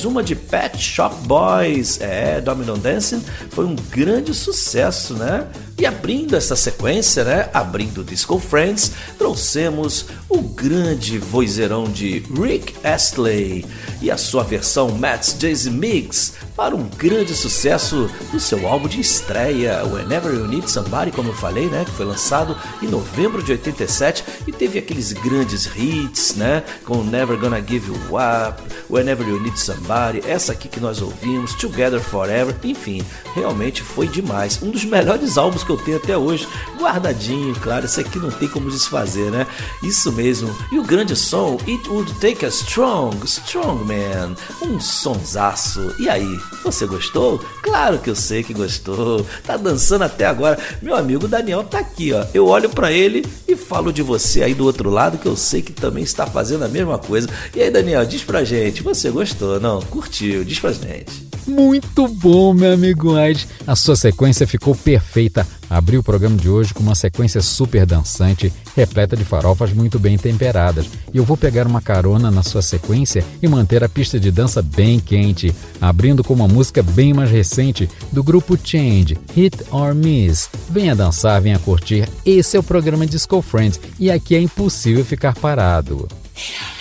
mais uma de Pet Shop Boys. Domino Dancing foi um grande sucesso, né? E abrindo essa sequência, né? Abrindo Disco Friends, trouxemos o grande vozeirão de Rick Astley e a sua versão Matt's Jazz Mix para um grande sucesso do seu álbum de estreia, Whenever You Need Somebody, como eu falei, né? Que foi lançado em novembro de 87 e teve aqueles grandes hits, né? Com Never Gonna Give You Up, Whenever You Need Somebody, essa aqui que nós ouvimos, Together Forever, enfim, realmente foi demais. Um dos melhores álbuns que eu tenho até hoje, guardadinho, claro, esse aqui não tem como desfazer, né? Isso mesmo. E o grande som, It Would Take a Strong Man, um sonsaço. E aí, você gostou? Claro que eu sei que gostou. Tá dançando até agora. Meu amigo Daniel tá aqui, ó. Eu olho pra ele e falo de você aí do outro lado, que eu sei que também está fazendo a mesma coisa. E aí, Daniel, diz pra gente, você gostou? Não, curtiu? Diz pra gente. Muito bom, meu amigo Ed. A sua sequência ficou perfeita. Abri o programa de hoje com uma sequência super dançante, repleta de farofas muito bem temperadas. E eu vou pegar uma carona na sua sequência e manter a pista de dança bem quente, abrindo com uma música bem mais recente do grupo Change, Hit or Miss. Venha dançar, venha curtir. Esse é o programa Disco Friends e aqui é impossível ficar parado.